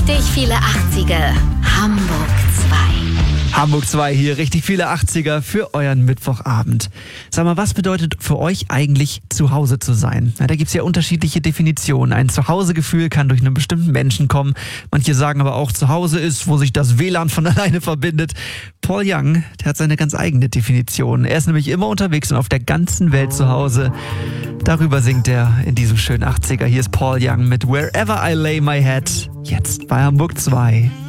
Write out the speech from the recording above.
Richtig viele 80er. Hamburg 2. Hamburg 2 hier, richtig viele 80er für euren Mittwochabend. Sag mal, was bedeutet für euch eigentlich Zuhause zu sein? Na, da gibt's ja unterschiedliche Definitionen. Ein Zuhausegefühl kann durch einen bestimmten Menschen kommen. Manche sagen aber auch, Zuhause ist, wo sich das WLAN von alleine verbindet. Paul Young, der hat seine ganz eigene Definition. Er ist nämlich immer unterwegs und auf der ganzen Welt zu Hause. Darüber singt er in diesem schönen 80er. Hier ist Paul Young mit Wherever I Lay My Head. Jetzt bei Hamburg 2.